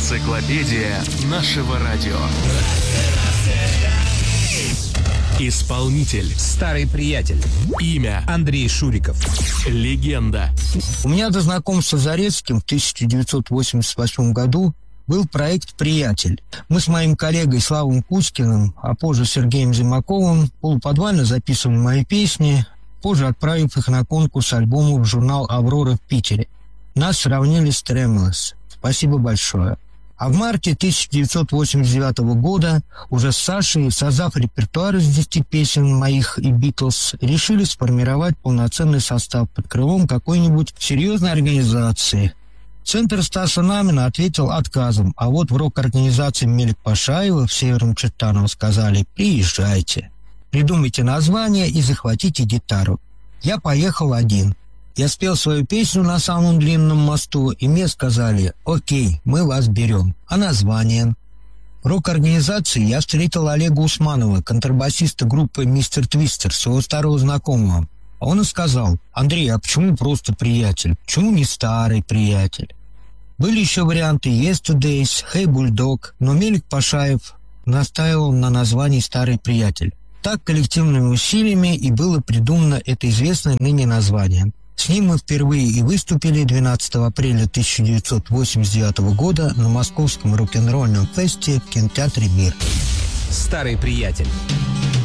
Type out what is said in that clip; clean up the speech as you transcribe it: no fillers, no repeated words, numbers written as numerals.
Энциклопедия нашего радио. Исполнитель. Старый приятель. Имя. Андрей Шуриков. Легенда. У меня до знакомства с Зарецким в 1988 году был проект «Приятель». Мы с моим коллегой Славом Кузькиным, а позже Сергеем Зимаковым, полуподвально записывали мои песни, позже отправив их на конкурс альбомов в журнал «Аврора» в Питере. Нас сравнили с Tremulous. Спасибо большое. А в марте 1989 года уже с Сашей, создав репертуар из 10 песен моих и Битлз, решили сформировать полноценный состав под крылом какой-нибудь серьезной организации. Центр Стаса Намина ответил отказом, а вот в рок-организации Мелик Пашаева в Северном Чертаново сказали: «Приезжайте, придумайте название и захватите гитару». Я поехал один. Я спел свою песню на самом длинном мосту, и мне сказали: «Окей, мы вас берем». А название? В рок-организации я встретил Олега Усманова, контрабасиста группы «Мистер Твистер», своего старого знакомого. Он и сказал: «Андрей, а почему просто приятель? Почему не старый приятель?» Были еще варианты «Yesterdays», «Hey Bulldog», но Мелик Пашаев настаивал на названии «Старый приятель». Так коллективными усилиями и было придумано это известное ныне название. С ним мы впервые и выступили 12 апреля 1989 года на московском рок-н-ролльном фесте в кинотеатре «Мир». Старый приятель.